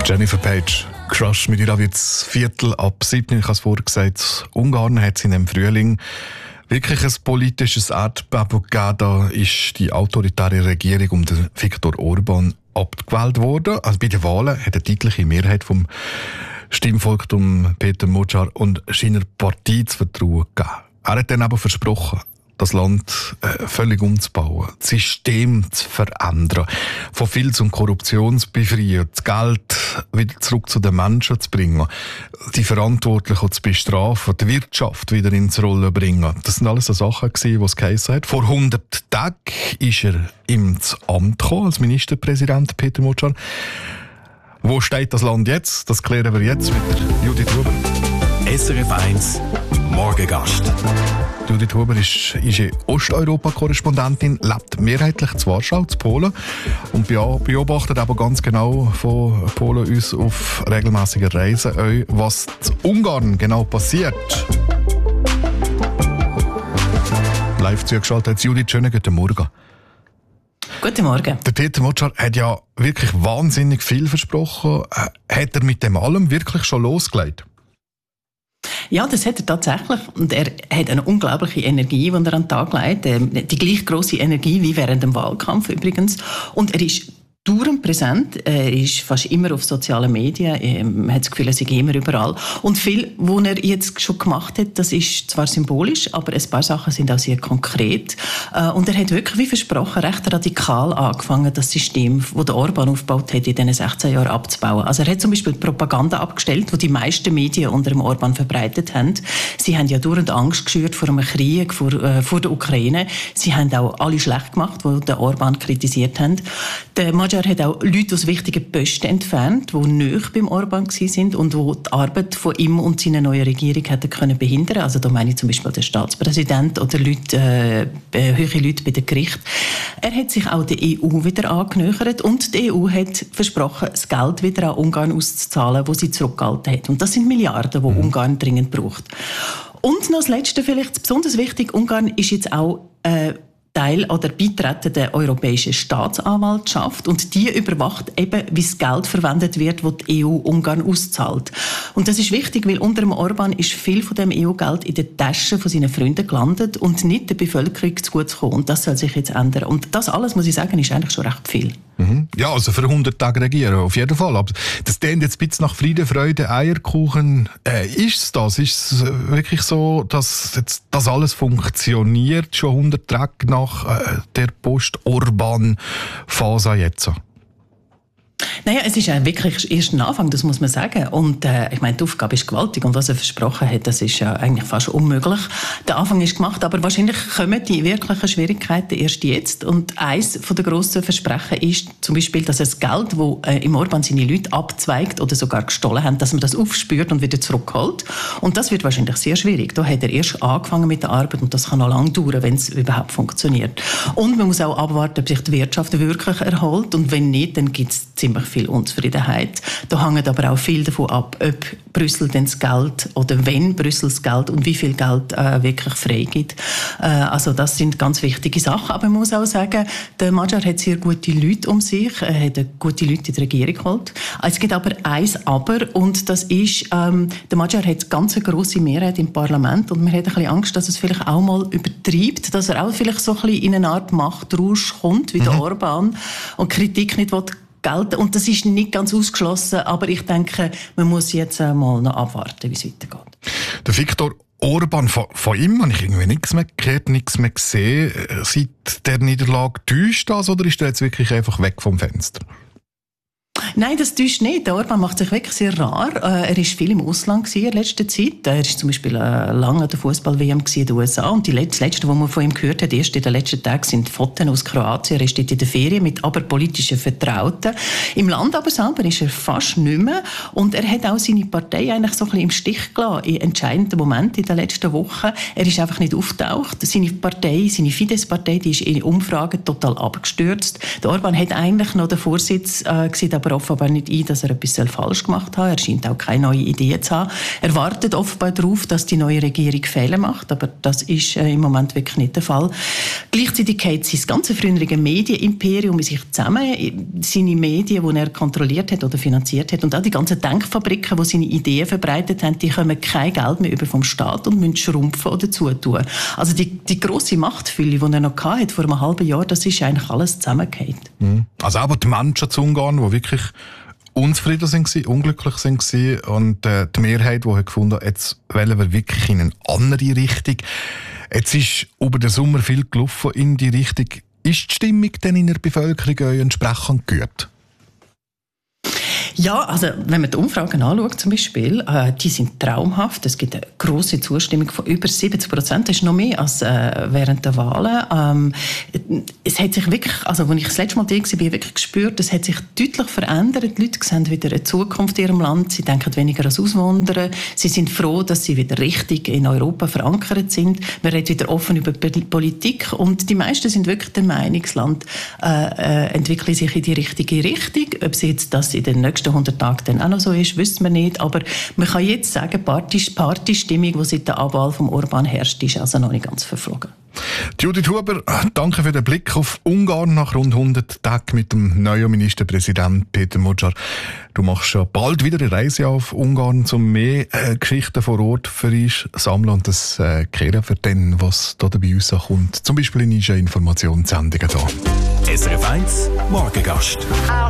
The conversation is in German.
Jennifer Page, Crush mit ihr wird's 6:15. Ich habe es vorher gesagt, Ungarn hat in dem Frühling wirklich ein politisches Erdbeben gegeben. Da ist die autoritäre Regierung um den Viktor Orban abgewählt worden. Also bei den Wahlen hat eine deutliche Mehrheit vom Stimmvolk um Peter Magyar und seiner Partei zu vertrauen gegeben. Er hat dann aber versprochen, das Land völlig umzubauen, das System zu verändern, von Filz und Korruption zu befreien, das Geld wieder zurück zu den Menschen zu bringen, die Verantwortlichen zu bestrafen, die Wirtschaft wieder ins Rollen zu bringen. Das sind alles so Sachen gewesen, die es geheissen hat. Vor 100 Tagen ist er ins Amt gekommen, als Ministerpräsident Peter Magyar. Wo steht das Land jetzt? Das klären wir jetzt mit Judith Huber. SRF 1 Morgengast. Judith Huber ist Osteuropa-Korrespondentin, lebt mehrheitlich zu Warschau, zu Polen und beobachtet aber ganz genau von Polen uns auf regelmäßiger Reise, was in Ungarn genau passiert. Live zugeschaltet Judith, schönen guten Morgen. Guten Morgen. Der Peter Magyar hat ja wirklich wahnsinnig viel versprochen. Hat er mit dem allem wirklich schon losgelegt? Ja, das hat er tatsächlich. Und er hat eine unglaubliche Energie, die er an den Tag legt. Die gleich grosse Energie wie während dem Wahlkampf übrigens. Und er ist dauernd präsent. Er ist fast immer auf sozialen Medien. Man hat das Gefühl, er sei immer überall. Und viel, was er jetzt schon gemacht hat, das ist zwar symbolisch, aber ein paar Sachen sind auch sehr konkret. Und er hat wirklich, wie versprochen, recht radikal angefangen, das System, das der Orban aufgebaut hat, in diesen 16 Jahren abzubauen. Also er hat zum Beispiel die Propaganda abgestellt, die die meisten Medien unter dem Orban verbreitet haben. Sie haben ja dauernd Angst geschürt vor einem Krieg, vor der Ukraine. Sie haben auch alle schlecht gemacht, die den Orban kritisiert haben. Der Magyar hat auch Leute aus wichtigen Posten entfernt, die nahe beim Orban waren und die die Arbeit von ihm und seiner neuen Regierung hätten können behindern. Also da meine ich zum Beispiel den Staatspräsident oder Leute, höhere Leute bei den Gerichten. Er hat sich auch der EU wieder angenähert und die EU hat versprochen, das Geld wieder an Ungarn auszuzahlen, das sie zurückgehalten hat. Und das sind Milliarden, die Ungarn dringend braucht. Und noch das Letzte vielleicht, besonders wichtig, Ungarn ist jetzt auch Teil oder beitreten der Europäischen Staatsanwaltschaft und die überwacht eben, wie das Geld verwendet wird, das die EU Ungarn auszahlt. Und das ist wichtig, weil unter dem Orban ist viel von dem EU-Geld in den Taschen von seinen Freunden gelandet und nicht der Bevölkerung zugutekommen. Und das soll sich jetzt ändern. Und das alles, muss ich sagen, ist eigentlich schon recht viel. Ja, also für 100 Tage regieren, auf jeden Fall. Aber das klingt jetzt ein bisschen nach Friede, Freude, Eierkuchen. Ist es das? Ist es wirklich so, dass jetzt das alles funktioniert, schon 100 Tage nach der Post-Orban-Phase jetzt? Naja, es ist wirklich erst ein Anfang, das muss man sagen. Und ich meine, die Aufgabe ist gewaltig und was er versprochen hat, das ist ja eigentlich fast unmöglich. Der Anfang ist gemacht, aber wahrscheinlich kommen die wirklichen Schwierigkeiten erst jetzt. Und eines der grossen Versprechen ist zum Beispiel, dass das Geld, das im Orban seine Leute abzweigt oder sogar gestohlen haben, dass man das aufspürt und wieder zurückholt. Und das wird wahrscheinlich sehr schwierig. Da hat er erst angefangen mit der Arbeit und das kann noch lange dauern, wenn es überhaupt funktioniert. Und man muss auch abwarten, ob sich die Wirtschaft wirklich erholt. Und wenn nicht, dann gibt es ziemlich viel Unzufriedenheit. Da hängt aber auch viel davon ab, ob Brüssel denn das Geld oder wenn Brüssel das Geld und wie viel Geld wirklich freigibt. Also das sind ganz wichtige Sachen. Aber man muss auch sagen, der Magyar hat sehr gute Leute um sich. Er hat gute Leute in die Regierung geholt. Es gibt aber eins Aber und das ist, der Magyar hat ganz eine grosse Mehrheit im Parlament und man hat ein bisschen Angst, dass es vielleicht auch mal übertreibt, dass er auch vielleicht so ein bisschen in eine Art Machtrausch kommt, wie der Orban und Kritik nicht will gelten. Und das ist nicht ganz ausgeschlossen, aber ich denke, man muss jetzt mal noch abwarten, wie es weitergeht. Der Viktor Orban, von ihm habe ich irgendwie nichts mehr gehört, nichts mehr gesehen. Seit der Niederlage täuscht das oder ist er jetzt wirklich einfach weg vom Fenster? Nein, das täuscht nicht. Der Orban macht sich wirklich sehr rar. Er war viel im Ausland in letzter Zeit. Er war zum Beispiel lange an der Fußball-WM in den USA. Und das Letzte, was man von ihm gehört hat, erst in den letzten Tagen, sind Fotos aus Kroatien. Er ist dort in der Ferien mit aber politischen Vertrauten. Im Land aber selber ist er fast nicht mehr. Und er hat auch seine Partei eigentlich so ein bisschen im Stich gelassen in entscheidenden Momenten in den letzten Wochen. Er ist einfach nicht aufgetaucht. Seine Partei, seine Fidesz-Partei, die ist in Umfragen total abgestürzt. Der Orban hat eigentlich noch den Vorsitz, sieht aber offenbar nicht ein, dass er etwas falsch gemacht hat. Er scheint auch keine neuen Ideen zu haben. Er wartet offenbar darauf, dass die neue Regierung Fehler macht, aber das ist im Moment wirklich nicht der Fall. Gleichzeitig hat sein ganze frühere Medienimperium in sich zusammen. Seine Medien, die er kontrolliert hat oder finanziert hat, und auch die ganzen Denkfabriken, die seine Ideen verbreitet haben, die kommen kein Geld mehr über vom Staat und müssen schrumpfen oder zutun. Also die grosse Machtfülle, die er noch hatte vor einem halben Jahr, das ist eigentlich alles zusammengefallen. Also aber die Menschen zu Ungarn, die wirklich unzufrieden waren, unglücklich waren und die Mehrheit, die hat gefunden hat, jetzt wollen wir wirklich in eine andere Richtung. Jetzt ist über den Sommer viel gelaufen in die Richtung. Ist die Stimmung denn in der Bevölkerung entsprechend gut? Ja, also wenn man die Umfragen anschaut zum Beispiel, die sind traumhaft. Es gibt eine grosse Zustimmung von über 70%. Das ist noch mehr als während der Wahlen. Es hat sich wirklich, also als ich das letzte Mal da war, habe ich wirklich gespürt, es hat sich deutlich verändert. Die Leute sehen wieder eine Zukunft in ihrem Land. Sie denken weniger ans Auswandern. Sie sind froh, dass sie wieder richtig in Europa verankert sind. Man redet wieder offen über Politik. Und die meisten sind wirklich der Meinung, das Land entwickelt sich in die richtige Richtung. Ob sie jetzt das in den nächsten 100 Tagen dann auch noch so ist, wissen wir nicht. Aber man kann jetzt sagen, die Partystimmung, die seit der Abwahl von Orbán herrscht, ist also noch nicht ganz verflogen. Judith Huber, danke für den Blick auf Ungarn nach rund 100 Tagen mit dem neuen Ministerpräsident Peter Magyar. Du machst ja bald wieder eine Reise auf Ungarn, um mehr Geschichten vor Ort für uns sammeln und das kehren für den, was da bei uns kommt. Zum Beispiel in unseren Informationssendungen hier. SRF 1 Morgengast.